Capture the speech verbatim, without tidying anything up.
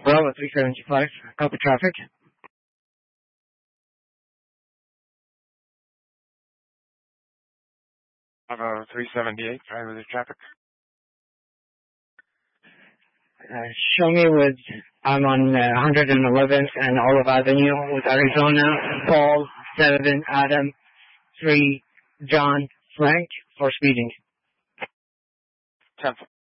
Bravo three seventy-five, copy traffic. Bravo three seventy-eight, driver the traffic. Uh, show me with, I'm on uh, one eleventh and Olive Avenue with Arizona, Paul, seven, Adam, three, John, Frank, for speeding. ten